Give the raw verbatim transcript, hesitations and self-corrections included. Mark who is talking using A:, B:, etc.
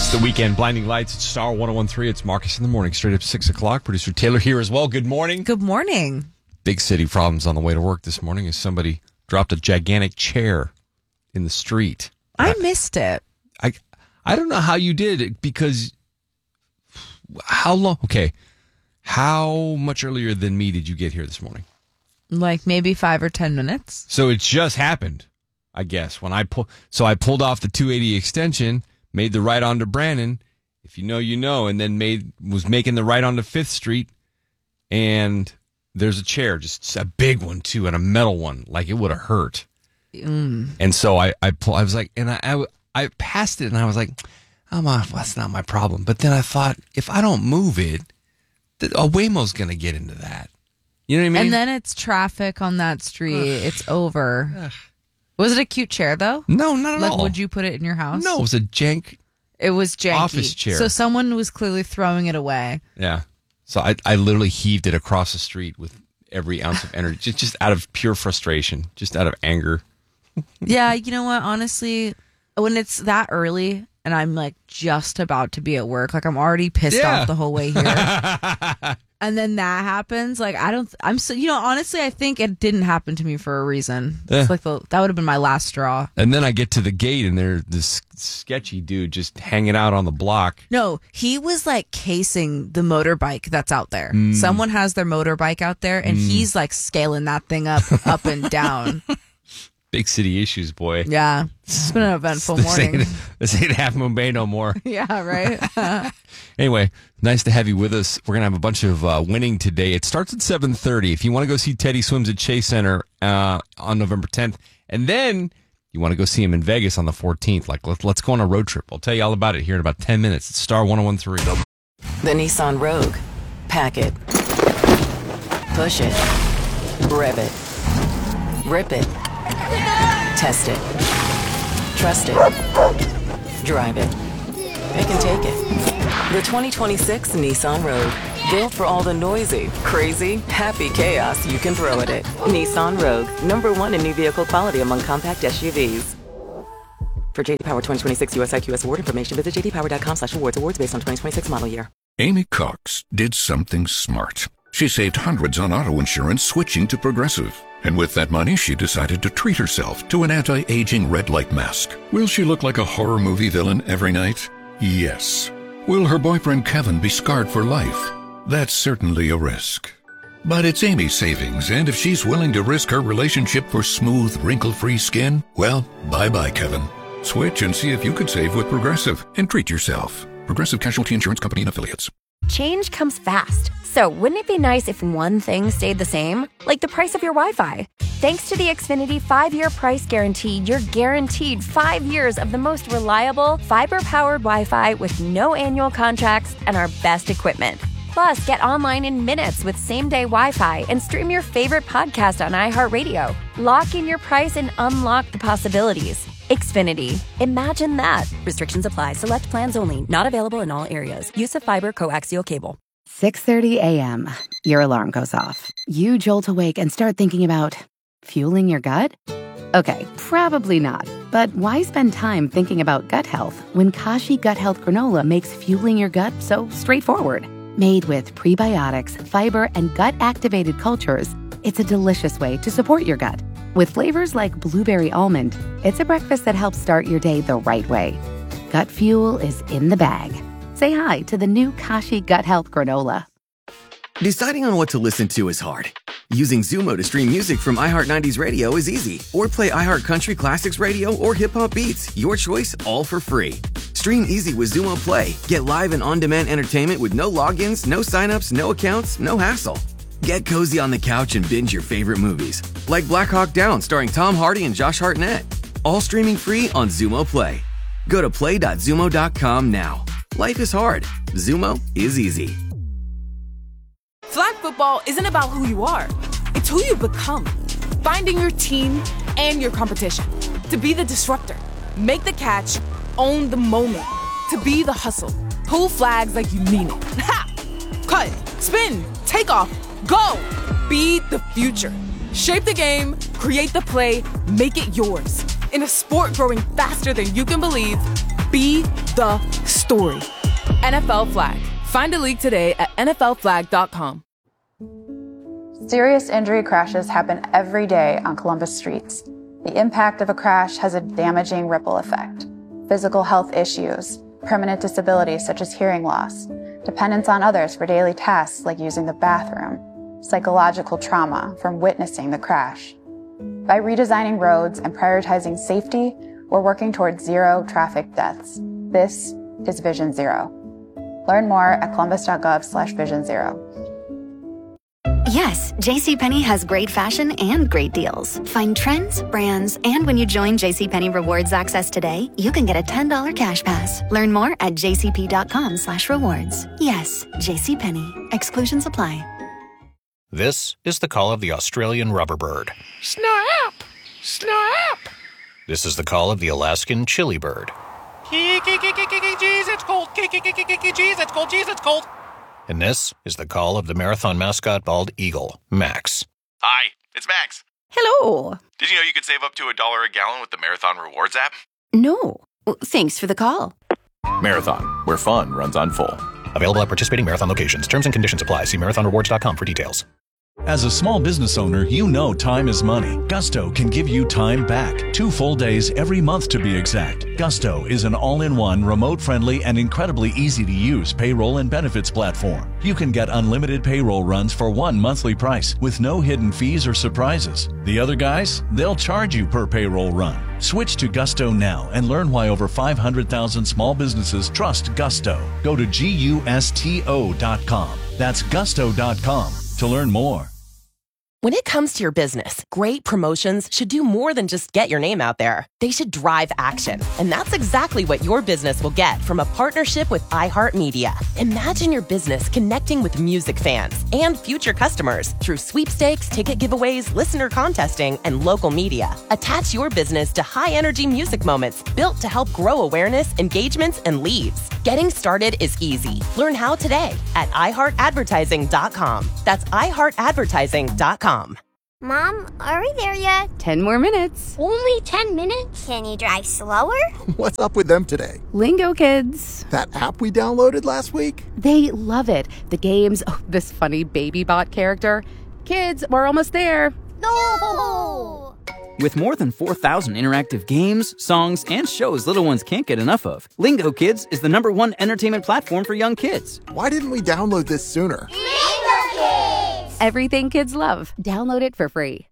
A: It's the weekend. Blinding Lights. It's Star one oh one three. It's Marcus in the morning. Straight up six o'clock. Producer Taylor here as well. Good morning.
B: Good morning.
A: Big city problems on the way to work this morning as somebody dropped a gigantic chair in the street.
B: I, I missed it.
A: I I don't know how you did it because how long? Okay. How much earlier than me did you get here this morning?
B: Like maybe five or ten minutes.
A: So it just happened, I guess. When I pull, so I pulled off the two eighty extension, made the right onto Brannan. If you know, you know, and then made was making the right onto Fifth Street, and there's a chair, just a big one too, and a metal one, like it would have hurt. Mm. And so I, I pull, I was like, and I, I, I passed it, and I was like, oh my, well, that's not my problem. But then I thought, if I don't move it, the, a Waymo's gonna get into that. You know what I mean?
B: And then it's traffic on that street. Ugh. It's over. Ugh. Was it a cute chair, though?
A: No, not at
B: like,
A: all.
B: Would you put it in your house?
A: No, it was a jank.
B: It was janky.
A: Office chair.
B: So someone was clearly throwing it away.
A: Yeah. So I, I literally heaved it across the street with every ounce of energy, just, just out of pure frustration, just out of anger.
B: Yeah, you know what? Honestly, when it's that early and I'm like just about to be at work, like I'm already pissed
A: yeah.
B: off the whole way here. And then that happens. Like, I don't, I'm so, you know, honestly, I think it didn't happen to me for a reason.
A: Yeah.
B: It's like the, that would have been my last straw.
A: And then I get to the gate and there's this sketchy dude just hanging out on the block.
B: No, he was like casing the motorbike that's out there.
A: Mm.
B: Someone has their motorbike out there and mm. he's like scaling that thing up, up and down.
A: Big city issues, boy.
B: Yeah. It's been an eventful
A: this
B: morning.
A: Ain't, this ain't Half Moon Bay no more.
B: Yeah, right?
A: Anyway, nice to have you with us. We're going to have a bunch of uh, winning today. It starts at seven thirty. If you want to go see Teddy Swims at Chase Center uh, on November tenth, and then you want to go see him in Vegas on the fourteenth, like let, let's go on a road trip. I'll tell you all about it here in about ten minutes. It's Star one oh one three.
C: The Nissan Rogue. Pack it. Push it. Rev it. Rip it. Test it. Trust it. Drive it. Pick and take it. The twenty twenty-six Nissan Rogue. Built for all the noisy, crazy, happy chaos you can throw at it. Nissan Rogue. Number one in new vehicle quality among compact S U Vs. For J D Power twenty twenty-six U S I Q S award information, visit j d power dot com slash awards. Awards based on twenty twenty-six model year.
D: Amy Cox did something smart. She saved hundreds on auto insurance switching to Progressive. And with that money, she decided to treat herself to an anti-aging red light mask. Will she look like a horror movie villain every night? Yes. Will her boyfriend Kevin be scarred for life? That's certainly a risk. But it's Amy's savings, and if she's willing to risk her relationship for smooth, wrinkle-free skin, well, bye-bye, Kevin. Switch and see if you could save with Progressive and treat yourself. Progressive Casualty Insurance Company and Affiliates.
E: Change comes fast. So wouldn't it be nice if one thing stayed the same? Like the price of your Wi-Fi. Thanks to the Xfinity five-year price guarantee, you're guaranteed five years of the most reliable, fiber-powered Wi-Fi with no annual contracts and our best equipment. Plus, get online in minutes with same-day Wi-Fi and stream your favorite podcast on iHeartRadio. Lock in your price and unlock the possibilities. Xfinity. Imagine that. Restrictions apply. Select plans only. Not available in all areas. Use of fiber coaxial cable.
F: six thirty a.m. Your alarm goes off. You jolt awake and start thinking about fueling your gut? Okay, probably not. But why spend time thinking about gut health when Kashi Gut Health Granola makes fueling your gut so straightforward? Made with prebiotics, fiber, and gut-activated cultures, it's a delicious way to support your gut. With flavors like blueberry almond, it's a breakfast that helps start your day the right way. Gut fuel is in the bag. Say hi to the new Kashi Gut Health Granola.
G: Deciding on what to listen to is hard. Using Zumo to stream music from iHeart nineties Radio is easy. Or play iHeart Country Classics Radio or Hip Hop Beats. Your choice, all for free. Stream easy with Zumo Play. Get live and on-demand entertainment with no logins, no signups, no accounts, no hassle. Get cozy on the couch and binge your favorite movies, like Black Hawk Down starring Tom Hardy and Josh Hartnett. All streaming free on Zumo Play. Go to play dot zumo dot com now. Life is hard. Zumo is easy.
H: Flag football isn't about who you are. It's who you become. Finding your team and your competition. To be the disruptor. Make the catch. Own the moment. To be the hustle. Pull flags like you mean it. Ha! Cut. Spin. Take off. Go! Be the future. Shape the game, create the play, make it yours. In a sport growing faster than you can believe, be the story. N F L Flag. Find a league today at N F L flag dot com.
I: Serious injury crashes happen every day on Columbus streets. The impact of a crash has a damaging ripple effect. Physical health issues, permanent disabilities such as hearing loss, dependence on others for daily tasks like using the bathroom, psychological trauma from witnessing the crash. By redesigning roads and prioritizing safety, we're working towards zero traffic deaths. This is Vision Zero. Learn more at columbus.gov slash vision zero.
J: Yes, JCPenney has great fashion and great deals. Find trends, brands, and when you join JCPenney Rewards Access today, you can get a ten dollars cash pass. Learn more at jcp.com slash rewards. Yes, JCPenney. Exclusions apply.
K: This is the call of the Australian rubber bird.
L: Snap! Snap!
K: This is the call of the Alaskan chili bird.
L: Jeez, it's cold. Jeez, it's cold. Jeez, it's cold.
K: And this is the call of the marathon mascot bald eagle, Max.
M: Hi, it's Max.
J: Hello.
M: Did you know you could save up to a dollar a gallon with the Marathon Rewards app?
J: No. Well, thanks for the call.
N: Marathon, where fun runs on full.
K: Available at participating Marathon locations. Terms and conditions apply. See marathon rewards dot com for details.
O: As a small business owner, you know time is money. Gusto can give you time back. Two full days every month to be exact. Gusto is an all-in-one, remote-friendly, and incredibly easy-to-use payroll and benefits platform. You can get unlimited payroll runs for one monthly price with no hidden fees or surprises. The other guys, they'll charge you per payroll run. Switch to Gusto now and learn why over five hundred thousand small businesses trust Gusto. Go to gusto dot com. That's gusto dot com to learn more.
P: When it comes to your business, great promotions should do more than just get your name out there. They should drive action. And that's exactly what your business will get from a partnership with iHeartMedia. Imagine your business connecting with music fans and future customers through sweepstakes, ticket giveaways, listener contesting, and local media. Attach your business to high-energy music moments built to help grow awareness, engagements, and leads. Getting started is easy. Learn how today at i heart advertising dot com. That's i heart advertising dot com.
Q: Mom, are we there yet?
F: Ten more minutes.
Q: Only ten minutes? Can you drive slower?
R: What's up with them today?
F: Lingo Kids.
R: That app we downloaded last week?
F: They love it. The games, oh, this funny baby bot character. Kids, we're almost there.
Q: No!
S: With more than four thousand interactive games, songs, and shows little ones can't get enough of, Lingo Kids is the number one entertainment platform for young kids.
R: Why didn't we download this sooner?
Q: Lingo Kids!
F: Everything kids love. Download it for free.